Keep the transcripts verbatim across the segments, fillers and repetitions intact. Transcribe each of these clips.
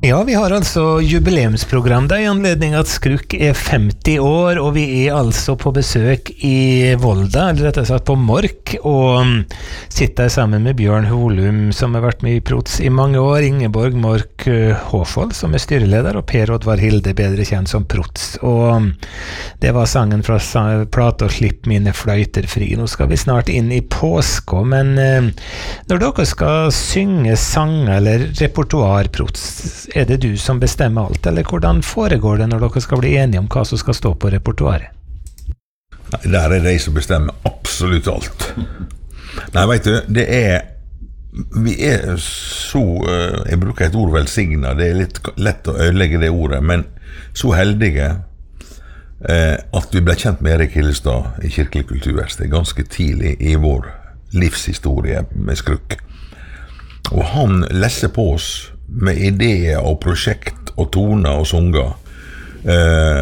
Ja, vi har altså jubileumsprogram der I anledning at Skruk er femti år, og vi er altså på besøk I Volda, eller rett og slett på Mork, og sitter sammen med Bjørn Holum, som har vært med I Prots I mange år, Ingeborg Mork Håfold, som er styreleder, og Per Oddvar Hilde, bedre kjent som Prots. Og det var sangen fra plata Slipp mine fløyter fri. Nå skal vi snart inn I påske, men når dere skal synge sanger eller repertoar, Prots, er det du som bestemmer alt, eller hvordan foregår det når dere skal bli enige om hva som skal stå på repertoaret? Nei, der er de som bestemmer absolutt alt. Nei, vet du, det er vi er så, jeg bruker et ord velsignet, det er litt lett å ødelegge det ordet, men så heldige eh, at vi ble kjent med Erik Hillestad I Kirkelig Kulturverksted ganske tidlig I vår livshistorie med Skruk. Og han lesser på oss med ideer og prosjekt og toner og sanger eh,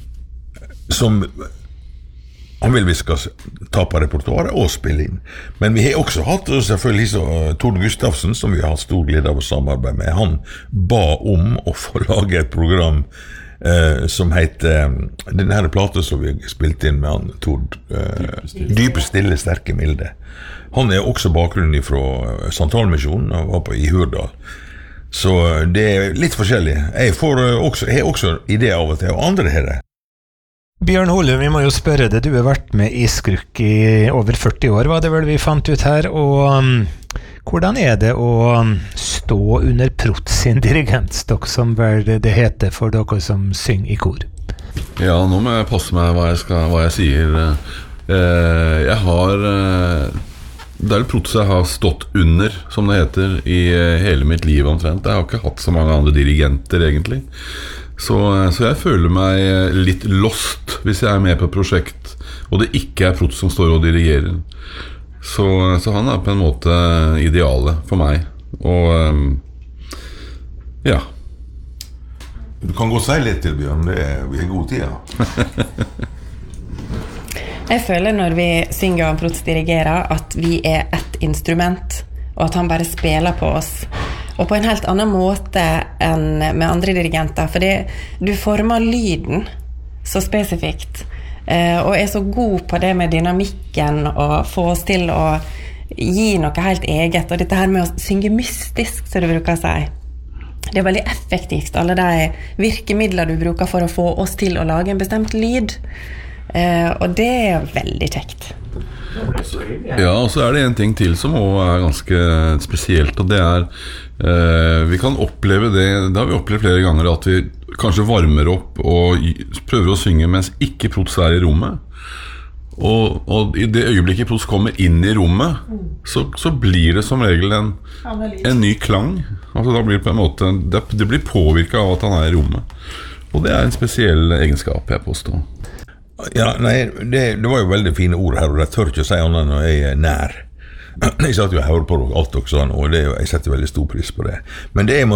som han vil vi skal ta på repertoaret og spille inn. Men vi har også hatt selvfølgelig så Tord Gustafsen, som vi har hatt stor glede av å samarbeide med. Han ba om å få lage et program eh, som heter denne her plata som vi spilte inn med han Tord eh, Dype stille, sterke, milde. Han er også bakgrunnen fra Santalmisjonen og var på I Hurdal. Så det er litt forskjellig. Jeg får også, jeg har også ideer av og til, og andre her det. Bjørn Holum, vi må jo spørre deg, du har vært med I Skruk I over førti år, var det vel vi fant ut her, og um, hvordan er det å um, stå under Prots sin dirigentstokk, som vel det heter for dere som synger I kor? Ja, nå må jeg passe meg hva jeg, skal, hva jeg sier. Eh, jeg har... Eh, Det er Prots jeg har stått under, som det heter, I hele mitt liv omtrent. Jeg har ikke hatt så mange andre dirigenter, egentlig. Så, så jeg føler meg litt lost hvis jeg er med på et prosjekt, og det ikke er Prots som står og dirigerer. Så, så han er på en måte idealet for meg. Og ja. Du kan gå og si litt til, Bjørn. Det er, vi har god tid, ja. Jeg føler når vi synger og Prots dirigerer at vi er ett instrument, og at han bare spiller på oss. Og på en helt annen måte enn med andre dirigenter, fordi du former lyden så spesifikt, og er så god på det med dynamikken og få oss til å gi noe helt eget. Og dette her med å synge mystisk, som du bruker å si, det er veldig effektivt, alle de virkemidler du bruker for å få oss til å lage en bestemt lyd. Uh, og det er veldig kjekt. Ja, og så er det en ting til som også er ganske spesielt, og det er uh, vi kan oppleve det, det har vi opplevd flere ganger, at vi kanskje varmer opp og prøver å synge mens ikke Prots er I rommet. Og, og I det øyeblikket Prots kommer inn I rommet, så, så blir det som regel en, en ny klang. Altså da blir det på en måte, det, det blir påvirket av at han er I rommet. Og det er en spesiell egenskap, jeg påstår. Ja, nei, det, det var jo veldig fine ord her, og jeg tør ikke å si annet når jeg er nær. Jeg satt jo og hører på alt dere sånn, og det, jeg setter veldig stor pris på det. Men det jeg må